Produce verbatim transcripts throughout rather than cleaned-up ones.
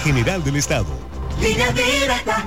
General del Estado. Línea Directa.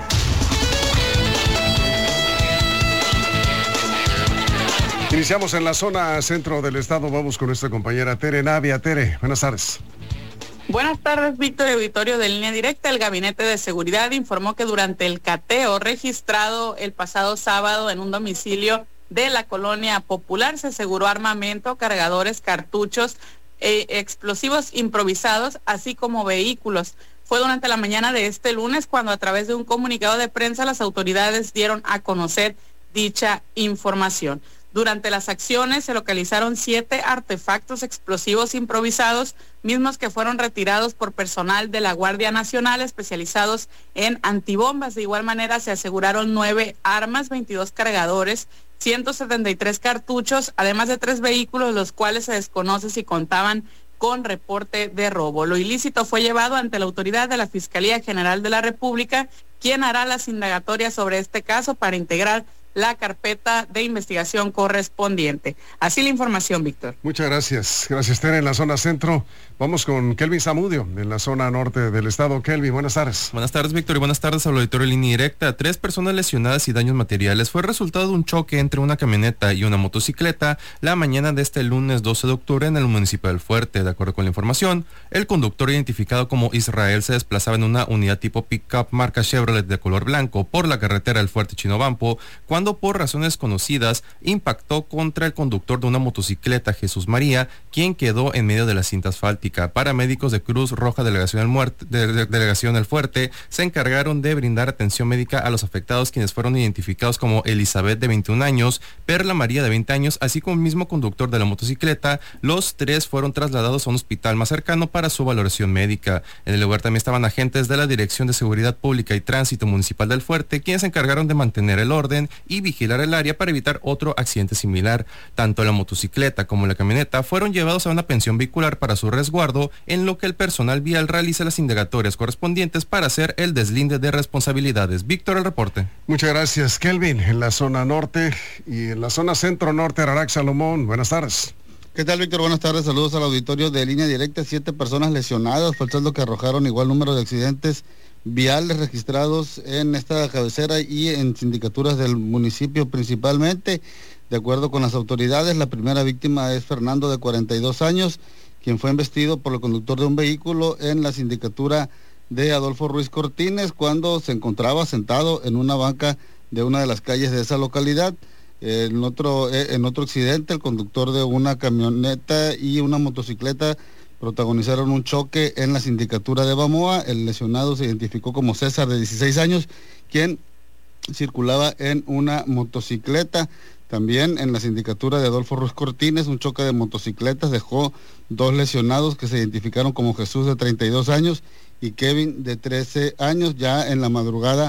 Iniciamos en la zona centro del estado. Vamos con nuestra compañera Tere Navia. Tere, buenas tardes. Buenas tardes, Víctor, auditorio de Línea Directa. El Gabinete de Seguridad informó que durante el cateo registrado el pasado sábado en un domicilio de la Colonia Popular se aseguró armamento, cargadores, cartuchos, eh, explosivos improvisados, así como vehículos. Fue durante la mañana de este lunes cuando a través de un comunicado de prensa las autoridades dieron a conocer dicha información. Durante las acciones se localizaron siete artefactos explosivos improvisados, mismos que fueron retirados por personal de la Guardia Nacional especializados en antibombas. De igual manera se aseguraron nueve armas, veintidós cargadores, ciento setenta y tres cartuchos, además de tres vehículos, los cuales se desconoce si contaban con reporte de robo. Lo ilícito fue llevado ante la autoridad de la Fiscalía General de la República, quien hará las indagatorias sobre este caso para integrar la carpeta de investigación correspondiente. Así la información, Víctor. Muchas gracias. Gracias, Tere. En la zona centro, vamos con Kelvin Zamudio, en la zona norte del estado. Kelvin, buenas tardes. Buenas tardes, Víctor, y buenas tardes al auditorio de Línea Directa. Tres personas lesionadas y daños materiales fue resultado de un choque entre una camioneta y una motocicleta la mañana de este lunes doce de octubre en el municipio del Fuerte. De acuerdo con la información, el conductor, identificado como Israel, se desplazaba en una unidad tipo pick-up marca Chevrolet de color blanco por la carretera del Fuerte Chinobampo, cuando por razones conocidas impactó contra el conductor de una motocicleta, Jesús María, quien quedó en medio de la cinta asfáltica. Paramédicos de Cruz Roja Delegación del, Muerte, de, de, Delegación del Fuerte se encargaron de brindar atención médica a los afectados, quienes fueron identificados como Elizabeth, de veintiún años, Perla María, de veinte años, así como el mismo conductor de la motocicleta. Los tres fueron trasladados a un hospital más cercano para su valoración médica. En el lugar también estaban agentes de la Dirección de Seguridad Pública y Tránsito Municipal del Fuerte, quienes se encargaron de mantener el orden y vigilar el área para evitar otro accidente similar. Tanto la motocicleta como la camioneta fueron llevados a una pensión vehicular para su resguardo, en lo que el personal vial realiza las indagatorias correspondientes para hacer el deslinde de responsabilidades. Víctor, el reporte. Muchas gracias, Kelvin. En la zona norte y en la zona centro-norte, Ararac Salomón, buenas tardes. ¿Qué tal, Víctor? Buenas tardes, saludos al auditorio de Línea Directa. Siete personas lesionadas, fue el saldo que arrojaron igual número de accidentes viales registrados en esta cabecera y en sindicaturas del municipio principalmente. De acuerdo con las autoridades, la primera víctima es Fernando, de cuarenta y dos años, quien fue embestido por el conductor de un vehículo en la sindicatura de Adolfo Ruiz Cortines cuando se encontraba sentado en una banca de una de las calles de esa localidad. En otro, en otro accidente, el conductor de una camioneta y una motocicleta protagonizaron un choque en la sindicatura de Bamoa. El lesionado se identificó como César, de dieciséis años, quien circulaba en una motocicleta. También en la sindicatura de Adolfo Ruiz Cortines, un choque de motocicletas dejó dos lesionados que se identificaron como Jesús, de treinta y dos años, y Kevin, de trece años. Ya en la madrugada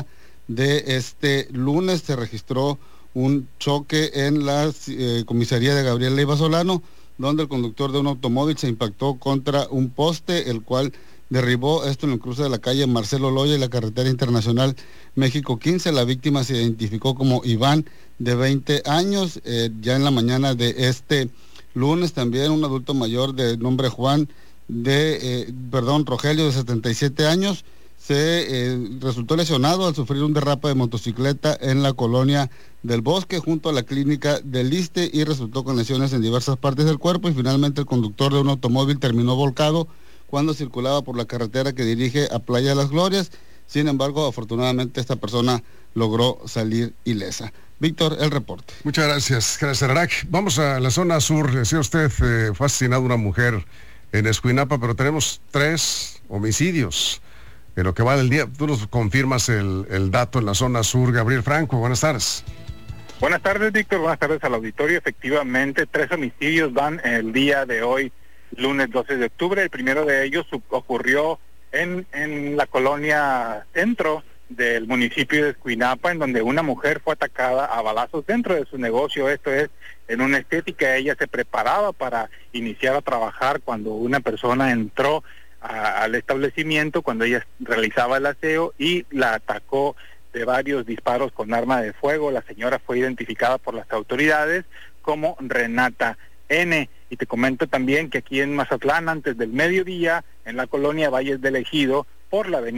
de este lunes se registró un choque en la eh, comisaría de Gabriel Leiva Solano, donde el conductor de un automóvil se impactó contra un poste, el cual derribó esto en el cruce de la calle Marcelo Loya y la carretera internacional México quince. La víctima se identificó como Iván, de veinte años. Eh, ya en la mañana de este lunes también un adulto mayor de nombre Juan, de, eh, perdón, Rogelio, de setenta y siete años, se eh, resultó lesionado al sufrir un derrape de motocicleta en la colonia del Bosque, junto a la clínica del Iste, y resultó con lesiones en diversas partes del cuerpo. Y finalmente el conductor de un automóvil terminó volcado cuando circulaba por la carretera que dirige a Playa de las Glorias. Sin embargo, afortunadamente esta persona logró salir ilesa. Víctor, el reporte. Muchas gracias, gracias, Arac. Vamos a la zona sur. Decía usted, eh, fue asesinada una mujer en Escuinapa, pero tenemos tres homicidios en lo que va del día. Tú nos confirmas el, el dato en la zona sur. Gabriel Franco, buenas tardes. Buenas tardes, Víctor. Buenas tardes al auditorio. Efectivamente, tres homicidios van el día de hoy, lunes doce de octubre. El primero de ellos ocurrió en, en la colonia centro del municipio de Escuinapa, en donde una mujer fue atacada a balazos dentro de su negocio. Esto es, en una estética. Ella se preparaba para iniciar a trabajar cuando una persona entró a, al establecimiento, cuando ella realizaba el aseo, y la atacó de varios disparos con arma de fuego. La señora fue identificada por las autoridades como Renata N. Y te comento también que aquí en Mazatlán, antes del mediodía, en la colonia Valles del Ejido, por la avenida